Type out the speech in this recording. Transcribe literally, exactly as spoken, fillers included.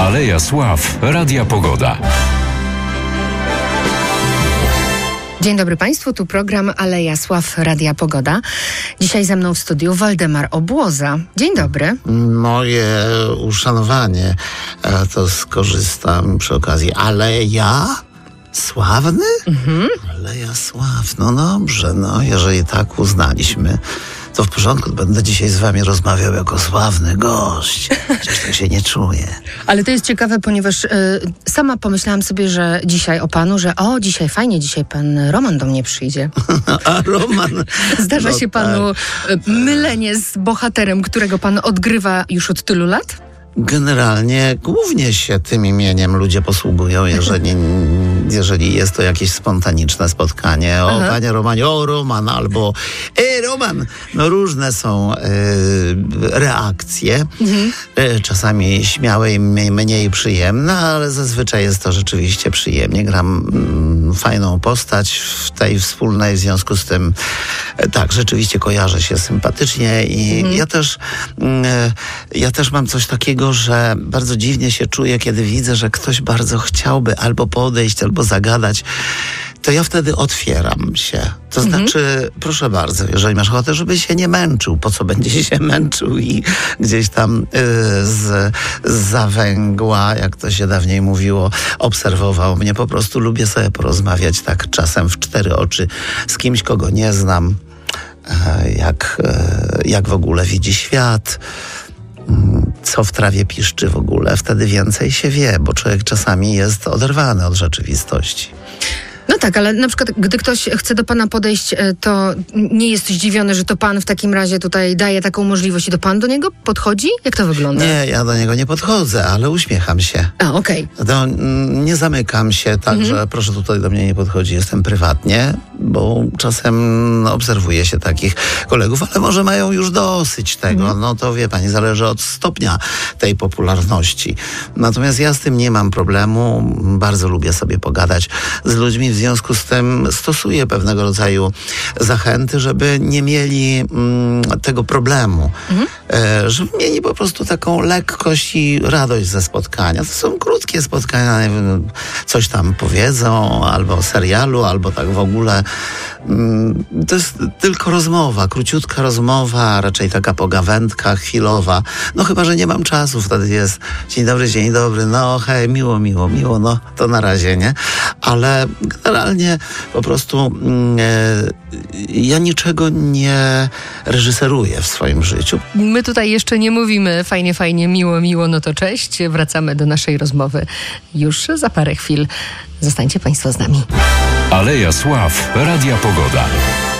Aleja Sław, Radia Pogoda. Dzień dobry Państwu, tu program Aleja Sław, Radia Pogoda. Dzisiaj ze mną w studiu Waldemar Obłoza. Dzień dobry. Moje uszanowanie, to skorzystam przy okazji. Aleja Sławny? Mhm. Aleja Sław, no dobrze, no jeżeli tak uznaliśmy, to w porządku, będę dzisiaj z wami rozmawiał jako sławny gość. Chociaż tak się nie czuję. Ale to jest ciekawe, ponieważ y, sama pomyślałam sobie, że dzisiaj o panu, że o, dzisiaj fajnie, dzisiaj pan Roman do mnie przyjdzie. A Roman... Zdarza no się tak. panu y, mylenie z bohaterem, którego pan odgrywa już od tylu lat? Generalnie głównie się tym imieniem ludzie posługują, jeżeli, jeżeli jest to jakieś spontaniczne spotkanie. O, Aha. panie Romanie, o Roman, albo e, Roman. No różne są e, reakcje. Mhm. E, czasami śmiałe i mniej, mniej przyjemne, ale zazwyczaj jest to rzeczywiście przyjemnie. Gram mm, fajną postać w tej wspólnej, w związku z tym e, tak, rzeczywiście kojarzę się sympatycznie i mhm. ja też e, ja też mam coś takiego, że bardzo dziwnie się czuję, kiedy widzę, że ktoś bardzo chciałby albo podejść, albo zagadać, to ja wtedy otwieram się. To mhm. znaczy, proszę bardzo, jeżeli masz ochotę, żeby się nie męczył, po co będzie się męczył i gdzieś tam y, z, z zawęgła, jak to się dawniej mówiło, obserwował mnie. Po prostu lubię sobie porozmawiać tak czasem w cztery oczy z kimś, kogo nie znam, y, jak, y, jak w ogóle widzi świat, co w trawie piszczy w ogóle. Wtedy więcej się wie, bo człowiek czasami jest oderwany od rzeczywistości. No tak, ale na przykład gdy ktoś chce do pana podejść, to nie jest zdziwiony, że to pan w takim razie tutaj daje taką możliwość i to pan do niego podchodzi? Jak to wygląda? Nie, ja do niego nie podchodzę, ale uśmiecham się. A, okej. Okay. Nie zamykam się tak, mhm. że proszę tutaj do mnie nie podchodzi, jestem prywatnie, bo czasem obserwuję się takich kolegów, ale może mają już dosyć tego. Mhm. No to wie pani, zależy od stopnia tej popularności. Natomiast ja z tym nie mam problemu, bardzo lubię sobie pogadać z ludźmi, w związku z tym stosuję pewnego rodzaju zachęty, żeby nie mieli mm, tego problemu. Mhm. E, żeby mieli po prostu taką lekkość i radość ze spotkania. To są krótkie spotkania, nie wiem, coś tam powiedzą, albo o serialu, albo tak w ogóle. Mm, to jest tylko rozmowa, króciutka rozmowa, raczej taka pogawędka chwilowa. No chyba, że nie mam czasu, wtedy jest dzień dobry, dzień dobry, no hej, miło, miło, miło, no to na razie, nie? Ale generalnie po prostu e, ja niczego nie reżyseruję w swoim życiu. My tutaj jeszcze nie mówimy fajnie, fajnie, miło, miło, no to cześć. Wracamy do naszej rozmowy już za parę chwil. Zostańcie Państwo z nami. Aleja Sław, Radia Pogoda.